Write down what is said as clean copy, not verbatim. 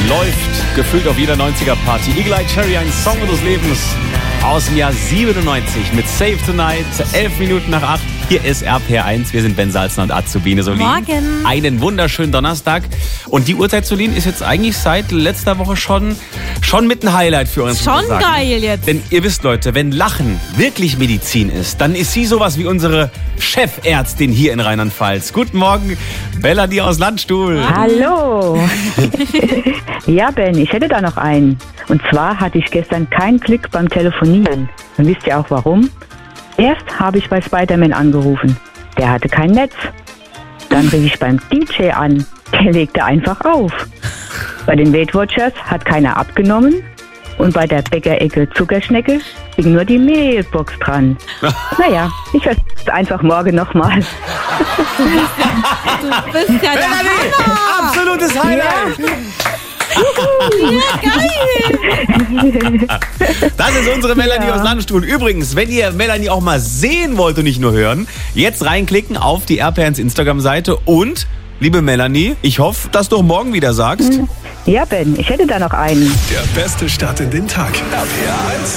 läuft gefühlt auf jeder 90er-Party. Eagle Eye Cherry, ein Song des Lebens aus dem Jahr 97 mit Save Tonight, 11 Minuten nach 8. Hier ist RPR1, wir sind Ben Salzner und Azubine Solin. Morgen. Einen wunderschönen Donnerstag. Und die Uhrzeit, Solin, ist jetzt eigentlich seit letzter Woche schon mit ein Highlight für uns. Schon geil jetzt. Denn ihr wisst, Leute, wenn Lachen wirklich Medizin ist, dann ist sie sowas wie unsere Chefärztin hier in Rheinland-Pfalz. Guten Morgen, Melanie aus Landstuhl. Hallo. Ja, Ben, ich hätte da noch einen. Und zwar hatte ich gestern keinen Klick beim Telefonieren. Und wisst ihr auch warum? Erst habe ich bei Spider-Man angerufen. Der hatte kein Netz. Dann rief ich beim DJ an. Der legte einfach auf. Bei den Weight Watchers hat keiner abgenommen. Und bei der Bäckerecke Zuckerschnecke ging nur die Mailbox dran. Naja, ich versuche es einfach morgen nochmal. Du bist ja der Hammer. Absolutes Highlight. Ja, geil. Das ist unsere Melanie aus Landstuhl. Übrigens, wenn ihr Melanie auch mal sehen wollt und nicht nur hören, jetzt reinklicken auf die RPR1 Instagram-Seite und, liebe Melanie, ich hoffe, dass du auch morgen wieder sagst. Ja, Ben, ich hätte da noch einen. Der beste Start in den Tag. RPR1.